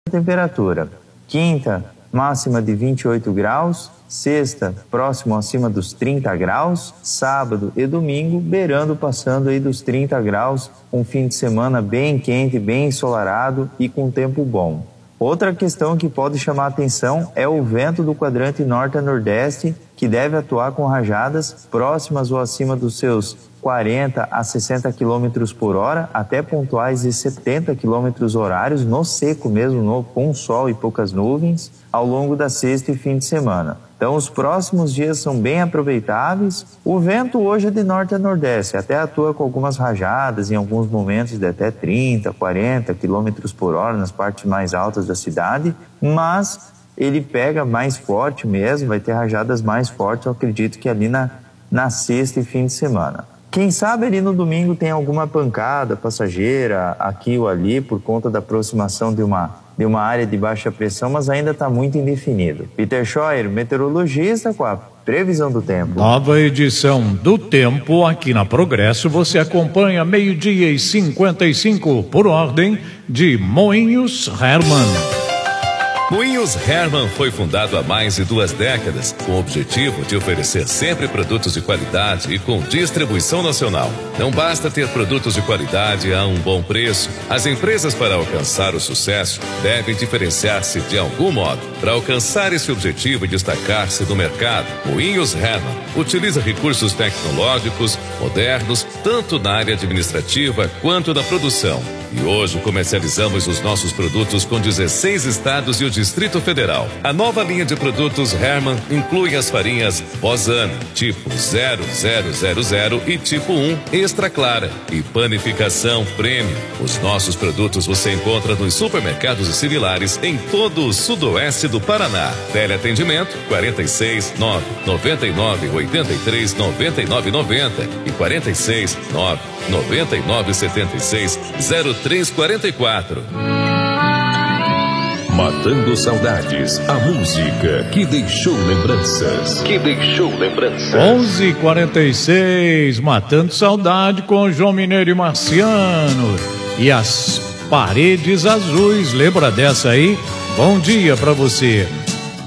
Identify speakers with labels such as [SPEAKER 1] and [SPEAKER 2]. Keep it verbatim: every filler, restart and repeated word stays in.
[SPEAKER 1] temperatura. Quinta, máxima de vinte e oito graus. Sexta, próximo acima dos trinta graus. Sábado e domingo, beirando, passando aí dos trinta graus. Um fim de semana bem quente, bem ensolarado e com tempo bom. Outra questão que pode chamar a atenção é o vento do quadrante norte a nordeste, que deve atuar com rajadas próximas ou acima dos seus quarenta a sessenta quilômetros por hora, até pontuais de setenta quilômetros horários, no seco mesmo, no, com sol e poucas nuvens, ao longo da sexta e fim de semana. Então, os próximos dias são bem aproveitáveis. O vento hoje é de norte a nordeste, até atua com algumas rajadas, em alguns momentos de até trinta, quarenta quilômetros por hora nas partes mais altas da cidade, mas ele pega mais forte mesmo, vai ter rajadas mais fortes, eu acredito que ali na, na sexta e fim de semana. Quem sabe ali no domingo tem alguma pancada passageira aqui ou ali por conta da aproximação de uma, de uma área de baixa pressão, mas ainda está muito indefinido. Peter Scheuer, meteorologista, com a previsão do tempo.
[SPEAKER 2] Nova edição do Tempo aqui na Progresso. Você acompanha meio-dia e cinquenta e cinco por ordem de Moinhos Hermann.
[SPEAKER 3] Moinhos Hermann foi fundado há mais de duas décadas, com o objetivo de oferecer sempre produtos de qualidade e com distribuição nacional. Não basta ter produtos de qualidade a um bom preço. As empresas, para alcançar o sucesso, devem diferenciar-se de algum modo. Para alcançar esse objetivo e destacar-se no mercado, Moinhos Hermann utiliza recursos tecnológicos modernos, tanto na área administrativa quanto na produção. E hoje comercializamos os nossos produtos com dezesseis estados e o Distrito Federal. A nova linha de produtos Hermann inclui as farinhas Bozano, tipo zero zero zero zero e tipo um Extra Clara e panificação Premium. Os nossos produtos você encontra nos supermercados e similares em todo o sudoeste do Paraná. Teleatendimento quarenta e seis, nove, noventa e nove, oitenta e três, noventa e nove, noventa e quarenta e seis, nove, noventa e nove, setenta e seis, zero três quarenta e quatro.
[SPEAKER 4] Matando saudades, a música que deixou lembranças. Que deixou lembranças.
[SPEAKER 2] onze e quarenta e seis, Matando Saudade com João Mineiro e Marciano. E as paredes azuis, lembra dessa aí? Bom dia pra você.